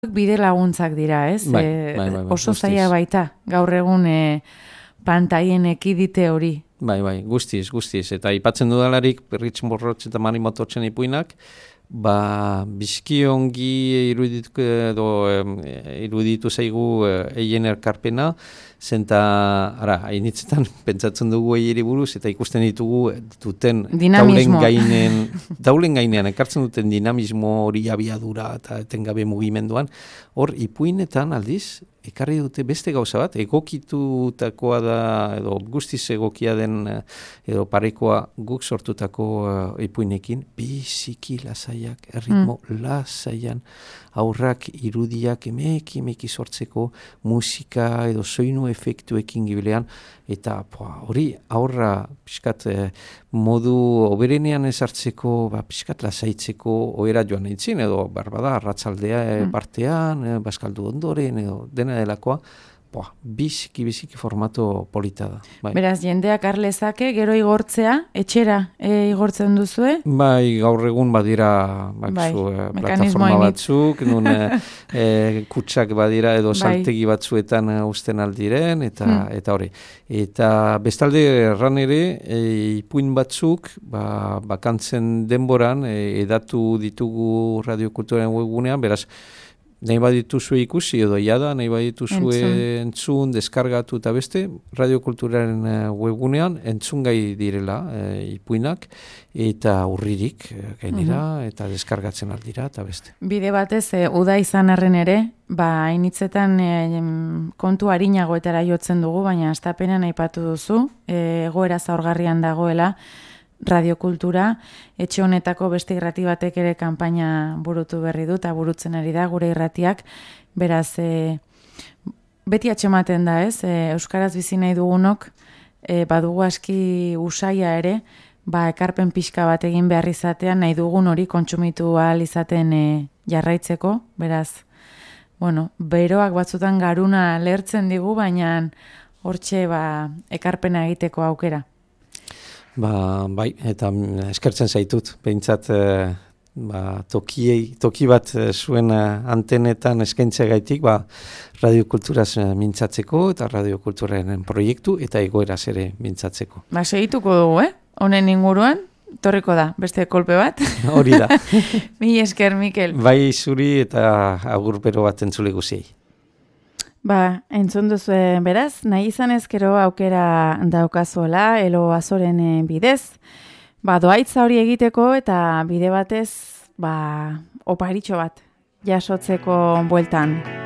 bide laguntzak dira, ez? Bai, oso zaila baita, gaur egun pantaien ekidite hori. Bai, guztiz. Eta aipatzen dudalarik, Rich Morrotz eta Mari Motortzen ipuinak, bizki ongi iruditu zaigu eien elkarpena, zenta, hainitzetan pentsatzen dugu eieri buruz, eta ikusten ditugu duten daulen gainean, ekartzen duten dinamismo hori abiadura eta etengabe mugimenduan, hor ipuinetan aldiz, ekarri dute beste gauza bat, egokitutakoa da, edo guztiz egokia den, edo parekoa guk sortutako ipuinekin, biziki lasaiak, erritmo lasaian, aurrak irudiak emeki sortzeko musika edo soinu efektuekin gibilean, eta hori aurra pixkat modu oberenean ezartzeko, pixkat lasaitzeko ohera joan nintzen, edo barbada arratzaldea partean, baskaldu ondoren, edo dena delakoa, biziki formato polita da. Bai. Beraz, jendeak arlezake, gero igortzea, etxera igortzen duzue? Bai, gaur egun badira plataforma batzuk, nun kutsak badira edo saltegi batzuetan usten aldiren, eta hori. Eta bestalde erran ere, ipuin batzuk, bakantzen denboran, edatu ditugu radiokulturaren webgunean, beraz, nahi badituzue ikusi edo jada, nahi badituzue entzun, deskargatu eta beste, radiokulturaren webgunean entzungai direla ipuinak eta urririk gainera eta deskargatzen aldira eta beste. Bide batez, uda izan arren ere, hainitzetan kontu arinagoetara jotzen dugu, baina astapenean aipatu duzu, egoera zaurgarrian dagoela, radiokultura, etxe honetako beste irrati batek ere kanpaina burutu berri du, eta burutzen ari da gure irratiak, beraz, beti atxematen da, ez? Euskaraz bizi nahi dugunok, badugu aski usaia ere, ekarpen pixka bat egin behar izatean, nahi dugun hori kontsumitu ahal izaten jarraitzeko, beraz, beroak batzutan garuna lertzen digu, baina hortxe ekarpena egiteko aukera. Bai, eta eskertzen zaitut, behintzat toki bat zuen antenetan eskaintzea gaitik, radiokulturaz mintzatzeko eta radiokulturaren proiektu eta egoeraz ere mintzatzeko. Segituko dugu, honen inguruan, torriko da, beste kolpe bat. Hori da. Mila esker, Mikel. Bai zuri eta agurpero bat entzule guziei. Entzun duzu beraz, nahi izan ezkero aukera daukazuela, Elo Azoren bidez, doaitza hori egiteko eta bide batez, oparitxo bat jasotzeko bueltan.